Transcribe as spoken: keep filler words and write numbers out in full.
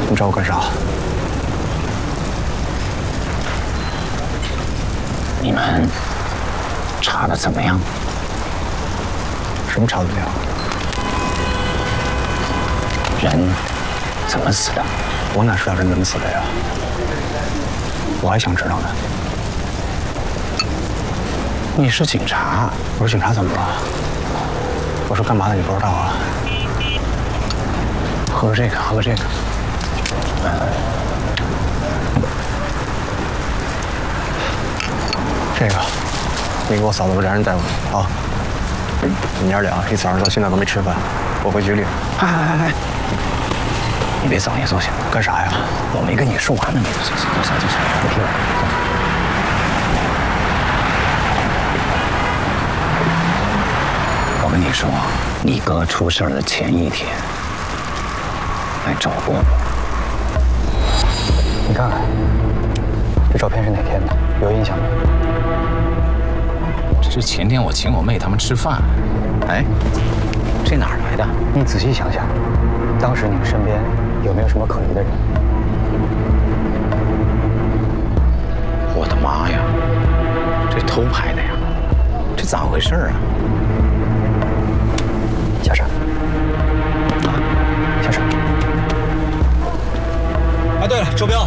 你找我干啥？ 你们查的怎么样？ 什么查的怎么样？ 人怎么死的？ 我哪知道人怎么死的呀？我还想知道呢。 你是警察？ 我是警察怎么了？我是干嘛的？你不知道啊？喝这个，喝这个。这个，你给我嫂子把家人带回来啊！你娘俩一早上到现在都没吃饭，我回局里。 哎哎哎哎！你别早也坐下。 干啥呀？ 我没跟你说完呢，你坐下，坐下，坐下，别听我。我跟你说，你哥出事的前一天来找过我。 你看看，这照片是哪天的？有印象吗？ 这是前天我请我妹他们吃饭。哎，这哪儿来的？ 你仔细想想，当时你们身边有没有什么可疑的人？ 我的妈呀，这偷拍的呀？这咋回事啊？ 下山。啊，下山。 哎，对了，周彪，